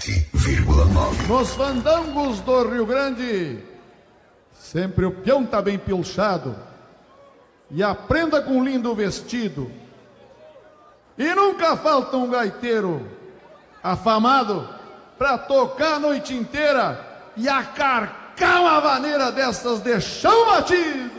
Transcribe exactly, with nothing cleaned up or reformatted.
sete vírgula nove. Nos fandangos do Rio Grande, sempre o peão tá bem pilchado e aprenda com um lindo vestido. E nunca falta um gaiteiro afamado pra tocar a noite inteira e acarcar uma vaneira dessas de chão batido.